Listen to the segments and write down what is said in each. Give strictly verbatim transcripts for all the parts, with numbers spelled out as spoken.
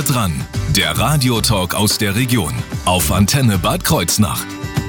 dran, der Radiotalk aus der Region auf Antenne Bad Kreuznach.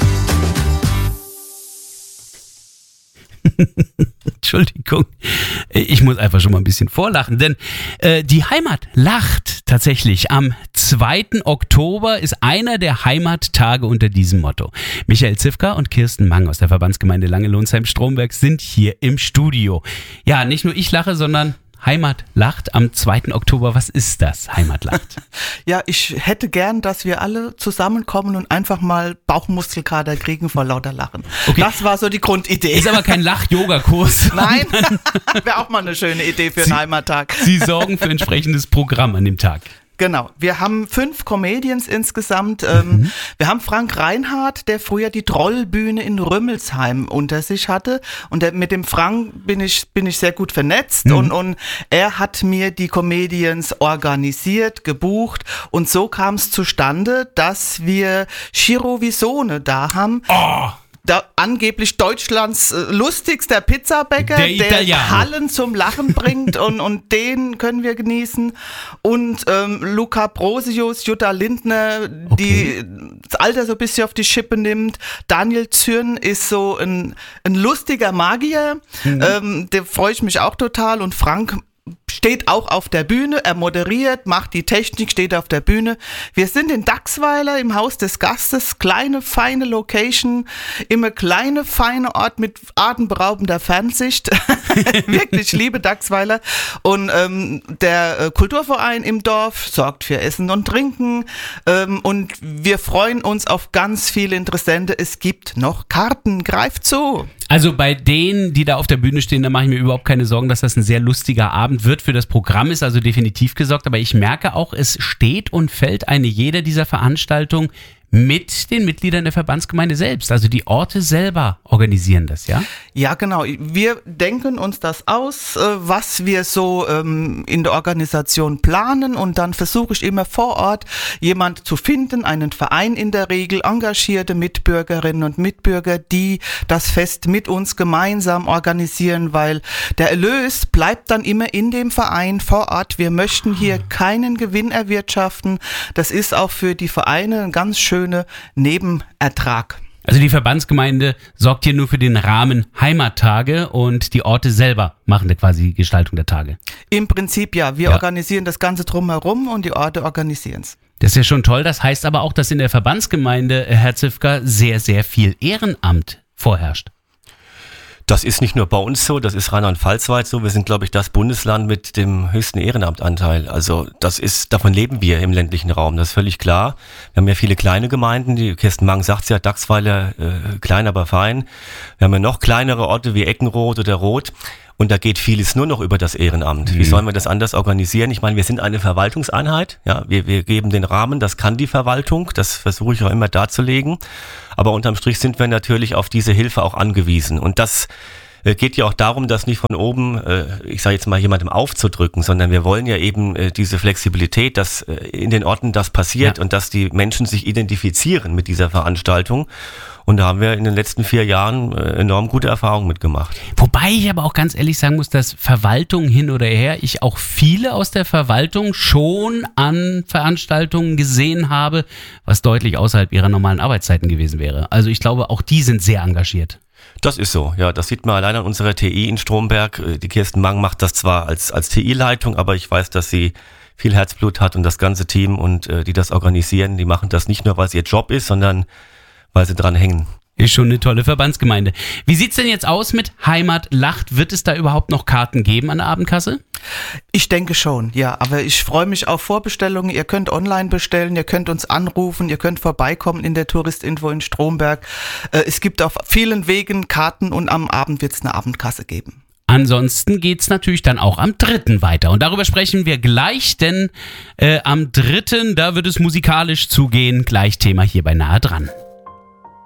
Entschuldigung, ich muss einfach schon mal ein bisschen vorlachen, denn äh, die Heimat lacht tatsächlich. Am zweiten Oktober ist einer der Heimattage unter diesem Motto. Michael Zifka und Kirsten Mang aus der Verbandsgemeinde Lange-Lonsheim-Stromberg sind hier im Studio. Ja, nicht nur ich lache, sondern Heimat lacht am zweiten Oktober. Was ist das, Heimat lacht? Ja, ich hätte gern, dass wir alle zusammenkommen und einfach mal Bauchmuskelkater kriegen vor lauter Lachen. Okay. Das war so die Grundidee. Ist aber kein Lach-Yoga-Kurs. Nein, wäre auch mal eine schöne Idee für einen Sie, Heimattag. Sie sorgen für entsprechendes Programm an dem Tag. Genau, wir haben fünf Comedians insgesamt. Ähm, mhm. Wir haben Frank Reinhardt, der früher die Trollbühne in Rümmelsheim unter sich hatte. Und der, mit dem Frank bin ich, bin ich sehr gut vernetzt. Mhm. Und, und er hat mir die Comedians organisiert, gebucht. Und so kam es zustande, dass wir Ciro Visone da haben. Oh. Da, angeblich Deutschlands äh, lustigster Pizzabäcker, der, der Hallen zum Lachen bringt und, und den können wir genießen. Und ähm, Luca Brosius, Jutta Lindner, okay. die das Alter so ein bisschen auf die Schippe nimmt. Daniel Zürn ist so ein, ein lustiger Magier, mhm. ähm, der freue ich mich auch total. Und Frank steht auch auf der Bühne, er moderiert, macht die Technik, steht auf der Bühne. Wir sind in Dachsweiler im Haus des Gastes, kleine, feine Location, immer kleine, feine Ort mit atemberaubender Fernsicht. Wirklich, ich liebe Dachsweiler. Und ähm, der äh, Kulturverein im Dorf sorgt für Essen und Trinken ähm, und wir freuen uns auf ganz viele Interessenten. Es gibt noch Karten, greift zu! Also bei denen, die da auf der Bühne stehen, da mache ich mir überhaupt keine Sorgen, dass das ein sehr lustiger Abend wird. Für das Programm ist also definitiv gesorgt, aber ich merke auch, es steht und fällt eine jede dieser Veranstaltungen mit den Mitgliedern der Verbandsgemeinde selbst. Also die Orte selber organisieren das, ja? Ja, genau. Wir denken uns das aus, was wir so ähm, in der Organisation planen und dann versuche ich immer vor Ort jemand zu finden, einen Verein in der Regel, engagierte Mitbürgerinnen und Mitbürger, die das Fest mit uns gemeinsam organisieren, weil der Erlös bleibt dann immer in dem Verein vor Ort. Wir möchten hier keinen Gewinn erwirtschaften. Das ist auch für die Vereine ein ganz schöner Nebenertrag. Also die Verbandsgemeinde sorgt hier nur für den Rahmen Heimattage und die Orte selber machen quasi die Gestaltung der Tage. Im Prinzip ja. Wir ja. organisieren das Ganze drumherum und die Orte organisieren es. Das ist ja schon toll. Das heißt aber auch, dass in der Verbandsgemeinde, Herr Zifka, sehr, sehr viel Ehrenamt vorherrscht. Das ist nicht nur bei uns so, das ist rheinland-pfalz-weit so. Wir sind, glaube ich, das Bundesland mit dem höchsten Ehrenamtanteil. Also das ist, davon leben wir im ländlichen Raum, das ist völlig klar. Wir haben ja viele kleine Gemeinden, die Kirsten Mang sagt es ja, Dachsweiler, äh, klein, aber fein. Wir haben ja noch kleinere Orte wie Eckenroth oder Roth. Und da geht vieles nur noch über das Ehrenamt. Mhm. Wie sollen wir das anders organisieren? Ich meine, wir sind eine Verwaltungseinheit. Ja, wir, wir geben den Rahmen, das kann die Verwaltung. Das versuche ich auch immer darzulegen. Aber unterm Strich sind wir natürlich auf diese Hilfe auch angewiesen. Und das äh, geht ja auch darum, das nicht von oben, äh, ich sage jetzt mal, jemandem aufzudrücken, sondern wir wollen ja eben äh, diese Flexibilität, dass äh, in den Orten das passiert ja. und dass die Menschen sich identifizieren mit dieser Veranstaltung. Und da haben wir in den letzten vier Jahren enorm gute Erfahrungen mitgemacht. Wobei ich aber auch ganz ehrlich sagen muss, dass Verwaltung hin oder her, ich auch viele aus der Verwaltung schon an Veranstaltungen gesehen habe, was deutlich außerhalb ihrer normalen Arbeitszeiten gewesen wäre. Also ich glaube, auch die sind sehr engagiert. Das ist so, ja, das sieht man allein an unserer T I in Stromberg. Die Kirsten Mang macht das zwar als, als T I-Leitung, aber ich weiß, dass sie viel Herzblut hat und das ganze Team und äh, die das organisieren, die machen das nicht nur, weil es ihr Job ist, sondern weil sie dran hängen. Ist schon eine tolle Verbandsgemeinde. Wie sieht's denn jetzt aus mit Heimat lacht? Wird es da überhaupt noch Karten geben an der Abendkasse? Ich denke schon, ja. Aber ich freue mich auf Vorbestellungen. Ihr könnt online bestellen, ihr könnt uns anrufen, ihr könnt vorbeikommen in der Touristinfo in Stromberg. Es gibt auf vielen Wegen Karten und am Abend wird es eine Abendkasse geben. Ansonsten geht's natürlich dann auch am dritten weiter. Und darüber sprechen wir gleich, denn äh, am dritten, da wird es musikalisch zugehen. Gleich Thema hier bei Nahe dran.